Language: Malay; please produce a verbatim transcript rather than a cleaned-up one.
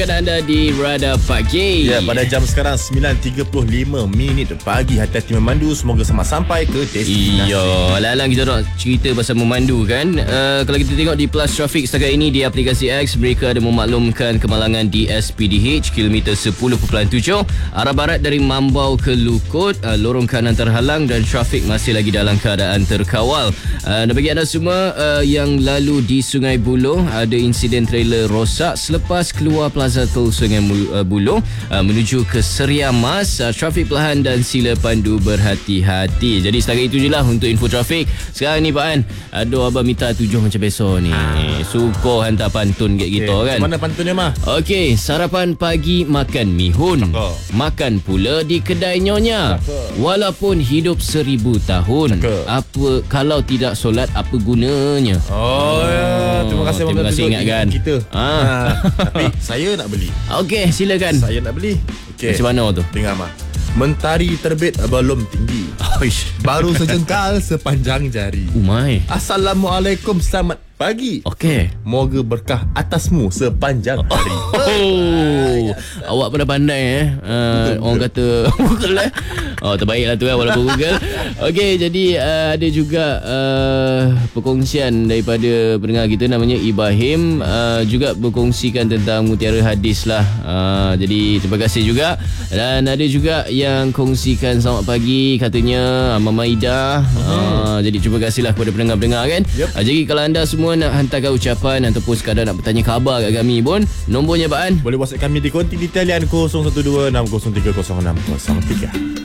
Anda di Radar Pagi. Ya, pada jam sekarang sembilan tiga puluh lima minit pagi. Hati-hati memandu. Semoga selamat sampai ke destinasi. Iya, alang-alang kita nak cerita pasal memandu kan. Uh, kalau kita tengok di Plus Traffic setakat ini di aplikasi X, mereka ada memaklumkan kemalangan di S P D H kilometer sepuluh perpuluhan tujuh arah barat dari Mambau ke Lukut. Uh, lorong kanan terhalang dan trafik masih lagi dalam keadaan terkawal. Uh, dan bagi anda semua uh, yang lalu di Sungai Buloh, ada insiden trailer rosak selepas keluar Plaza Tol Sungai Buloh uh, menuju ke Seria Mas. Uh, trafik perlahan dan sila pandu berhati-hati. Jadi setakat itu je lah untuk info trafik. Sekarang ni Pak An, aduh abang minta tujuh macam besok ni. Suka hantar pantun kat kita okay. kan. Mana pantunnya mah? Okey, sarapan pagi makan mihun. Cakap. Makan pula di kedai nyonya. Cakap. Walaupun hidup seribu tahun. Cakap. Apa kalau tidak solat, apa gunanya? Oh ya, terima kasih terima kasih ingatkan kita. Ha. Ha. Tapi saya nak beli. Okey, silakan. Saya nak beli. Okey. Macam mana tu? Dengar mah. Mentari terbit belum tinggi. Oish. Baru sejengkal sepanjang jari. Umai. Assalamualaikum, selamat pagi. Okey. Moga berkah atasmu sepanjang hari. Oh, awak pada pandai eh. Uh, orang kata Google eh. Oh, terbaiklah tu kan walaupun Google. Okey, jadi uh, ada juga uh, perkongsian daripada pendengar kita namanya Ibrahim, uh, juga berkongsikan tentang mutiara hadis lah. Uh, jadi terima kasih juga. Dan ada juga yang kongsikan selamat pagi katanya Mama Ida. Uh, jadi terima kasihlah kepada pendengar-pendengar kan. Yep. Uh, jadi kalau anda semua nak hantarkan ucapan ataupun sekadar nak bertanya khabar kat kami pun, nombornya Pak An Boleh WhatsApp kami di konti di talian kosong satu dua enam kosong tiga kosong enam kosong tiga.